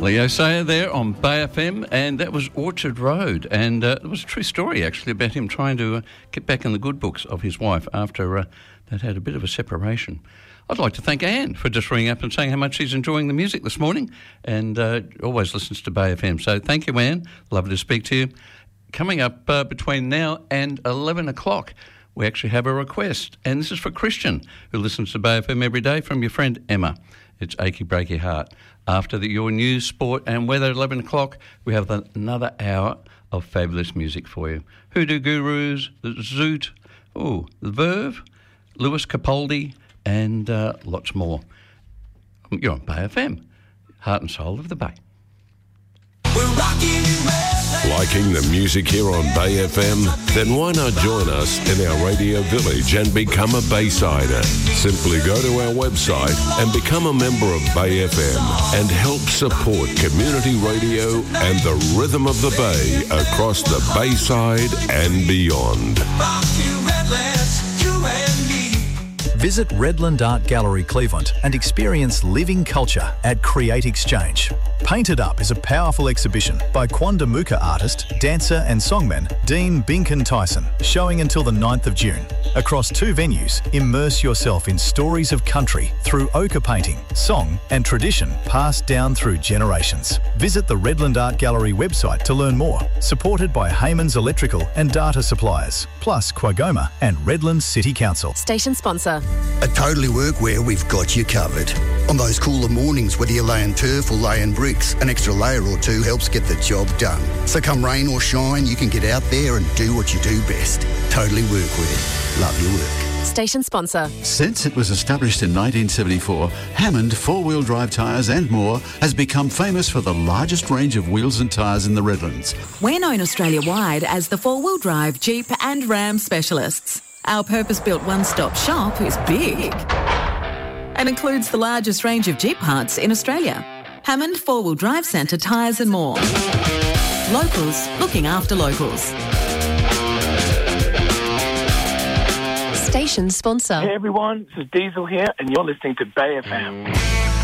Leo Sayer there on Bay FM, and that was Orchard Road. And it was a true story, actually, about him trying to get back in the good books of his wife after they'd had a bit of a separation. I'd like to thank Anne for just ringing up and saying how much she's enjoying the music this morning and always listens to Bay FM. So thank you, Anne. Lovely to speak to you. Coming up between now and 11 o'clock, we actually have a request. And this is for Christian, who listens to Bay FM every day, from your friend Emma. It's Achy Breaky Heart. After your news, sport and weather at 11 o'clock, we have another hour of fabulous music for you. Hoodoo Gurus, the Zoot, the Verve, Lewis Capaldi, and lots more. You're on Bay FM, heart and soul of the Bay. We're rocking Liking the music here on Bay FM? Then why not join us in our radio village and become a Baysider? Simply go to our website and become a member of Bay FM and help support community radio and the rhythm of the Bay across the Bayside and beyond. Visit Redland Art Gallery Cleveland and experience living culture at Create Exchange. Painted Up is a powerful exhibition by Quandamooka artist, dancer and songman Dean Binkin Tyson, showing until the 9th of June. Across 2 venues, immerse yourself in stories of country through ochre painting, song and tradition passed down through generations. Visit the Redland Art Gallery website to learn more. Supported by Heyman's Electrical and Data Suppliers, plus Quagoma and Redland City Council. Station sponsor. At Totally Workwear, we've got you covered. On those cooler mornings, whether you're laying turf or laying bricks, an extra layer or two helps get the job done. So come rain or shine, you can get out there and do what you do best. Totally Workwear. Love your work. Station sponsor. Since it was established in 1974, Hammond four-wheel drive tyres and more has become famous for the largest range of wheels and tyres in the Redlands. We're known Australia-wide as the four-wheel drive Jeep and Ram specialists. Our purpose-built one-stop shop is big and includes the largest range of Jeep parts in Australia. Hammond Four-Wheel Drive Centre tyres and more. Locals looking after locals. Station sponsor. Hey everyone, this is Diesel here and you're listening to Bay FM.